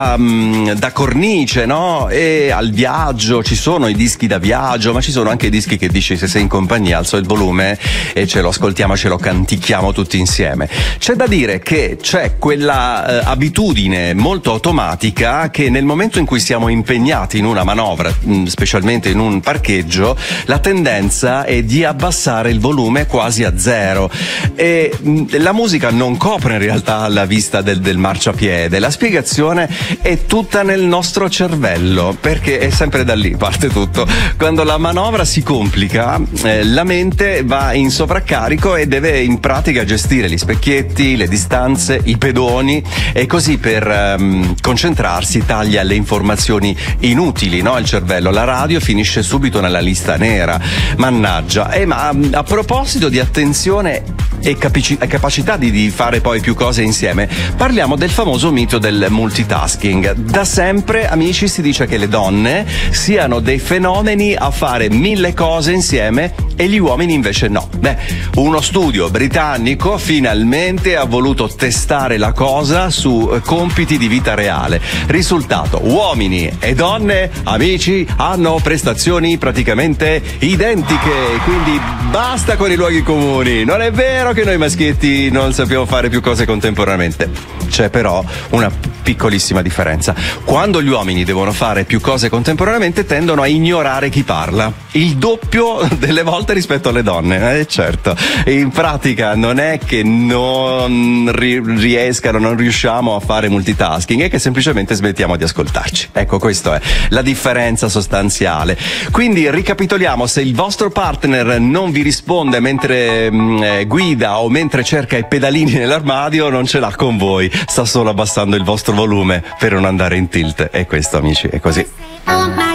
da cornice, no? E al viaggio ci sono i dischi da viaggio, ma ci sono anche i dischi che dici se sei in compagnia alzo il volume e ce lo ascoltiamo, ce lo canticchiamo tutti insieme. C'è da dire che c'è quella abitudine molto automatica che nel momento in cui siamo impegnati in una manovra, specialmente in un parcheggio, la tendenza è di abbassare il volume quasi a zero, e la musica non copre in realtà la vista del marciapiede. La spiegazione è tutta nel nostro cervello, perché è sempre da lì parte tutto. Quando la manovra si complica, la mente va in sovraccarico e deve in pratica gestire gli specchietti, le distanze, i pedoni, e così per concentrarsi taglia le informazioni inutili, no? Il cervello, la radio finisce subito nella lista nera, mannaggia. Ma a proposito di attenzione e capacità di fare poi più cose insieme, parliamo del famoso mito del multitasking. Da sempre, amici, si dice che le donne siano dei fenomeni a fare 1000 cose insieme e gli uomini invece no. Uno studio britannico finalmente ha voluto testare la cosa su compiti di vita reale. Risultato: uomini e donne, amici, hanno prestazioni praticamente identiche, quindi basta con i luoghi comuni. Non è vero che noi maschietti non sappiamo fare più cose contemporaneamente. C'è però una piccolissima differenza. Quando gli uomini devono fare più cose contemporaneamente tendono a ignorare chi parla, il doppio delle volte rispetto alle donne. Certo, in pratica non è che non riescano, non riusciamo a fare multitasking, è che semplicemente smettiamo di ascoltarci. Ecco, questa è la differenza sostanziale. Quindi ricapitoliamo: se il vostro partner non vi risponde mentre guida o mentre cerca i pedalini nell'armadio, non ce l'ha con voi, sta solo abbassando il vostro volume per non andare in tilt. E questo, amici, è così.